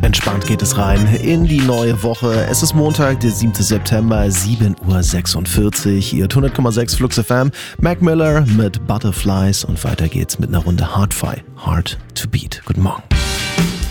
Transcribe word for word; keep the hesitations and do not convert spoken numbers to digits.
Entspannt geht es rein in die neue Woche. Es ist Montag, der siebte September, sieben Uhr sechsundvierzig. Ihr hundert Komma sechs Flux F M. Mac Miller mit Butterflies und weiter geht's mit einer Runde Hard-Fi. Hard to Beat. Guten Morgen.